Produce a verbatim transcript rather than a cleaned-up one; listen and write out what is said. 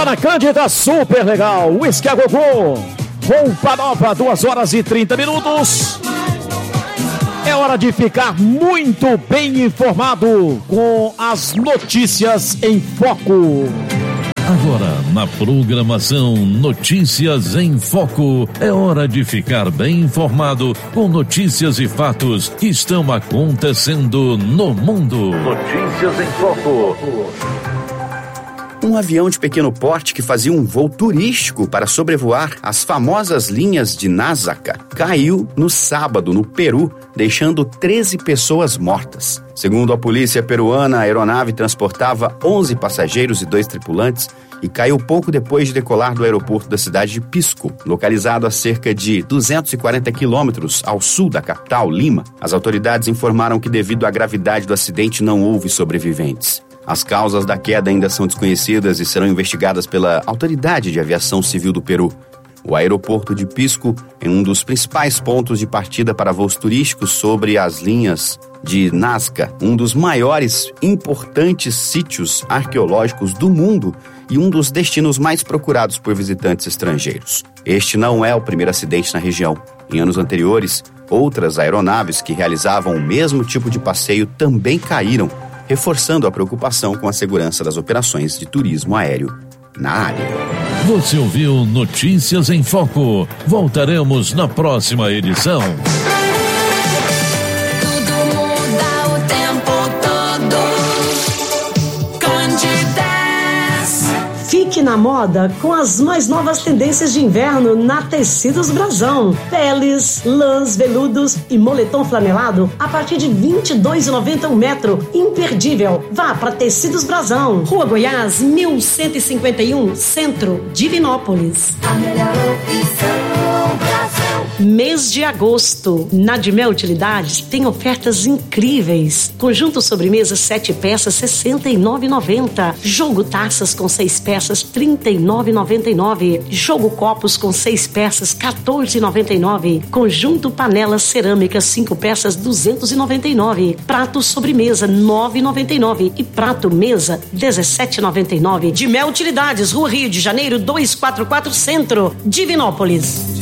Lá na Cândida, super legal. Whisky a Gogô. Roupa nova, duas horas e trinta minutos. É hora de ficar muito bem informado com as notícias em foco. Agora, na programação Notícias em Foco, é hora de ficar bem informado com notícias e fatos que estão acontecendo no mundo. Notícias em Foco. Um avião de pequeno porte que fazia um voo turístico para sobrevoar as famosas linhas de Nazca caiu no sábado no Peru, deixando treze pessoas mortas. Segundo a polícia peruana, a aeronave transportava onze passageiros e dois tripulantes e caiu pouco depois de decolar do aeroporto da cidade de Pisco, localizado a cerca de duzentos e quarenta quilômetros ao sul da capital, Lima. As autoridades informaram que, devido à gravidade do acidente, não houve sobreviventes. As causas da queda ainda são desconhecidas e serão investigadas pela Autoridade de Aviação Civil do Peru. O aeroporto de Pisco é um dos principais pontos de partida para voos turísticos sobre as linhas de Nazca, um dos maiores e importantes sítios arqueológicos do mundo e um dos destinos mais procurados por visitantes estrangeiros. Este não é o primeiro acidente na região. Em anos anteriores, outras aeronaves que realizavam o mesmo tipo de passeio também caíram, reforçando a preocupação com a segurança das operações de turismo aéreo na área. Você ouviu Notícias em Foco. Voltaremos na próxima edição. Tudo muda o tempo todo. Candidez. Fique na moda com as mais novas tendências de inverno na Tecidos Brasão. Peles, lãs, veludos e moletom flanelado a partir de vinte e dois reais e noventa centavos um metro. Imperdível. Vá para Tecidos Brasão. Rua Goiás, mil cento e cinquenta e um, Centro, Divinópolis. A melhor opção, Brasão. Mês de agosto. Na Dimel Utilidades tem ofertas incríveis. Conjunto sobremesa sete peças, sessenta e nove reais e noventa centavos. Jogo taças com seis peças, trinta e nove reais e noventa e nove centavos. Jogo copos com seis peças, quatorze reais e noventa e nove centavos. Conjunto panelas cerâmicas cinco peças, duzentos e noventa e nove centavos. Prato sobremesa nove reais e noventa e nove centavos. E prato mesa dezessete reais e noventa e nove centavos. Dimel Utilidades, Rua Rio de Janeiro, duzentos e quarenta e quatro, Centro, Divinópolis.